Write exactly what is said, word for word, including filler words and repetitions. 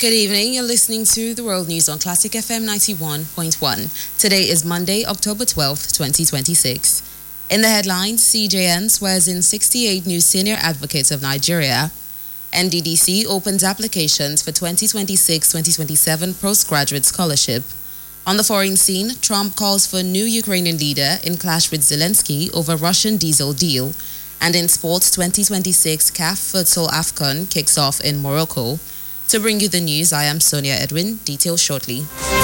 Good evening. You're listening to the World News on Classic F M ninety-one point one. Today is Monday, October twelfth, twenty twenty-six. In the headlines, C J N swears in sixty-eight new senior advocates of Nigeria. N D D C opens applications for twenty twenty-six twenty twenty-seven postgraduate scholarship. On the foreign scene, Trump calls for new Ukrainian leader in clash with Zelensky over Russian diesel deal. And in sports, twenty twenty-six C A F Futsal AFCON kicks off in Morocco. To bring you the news, I am Sonia Edwin. Details shortly.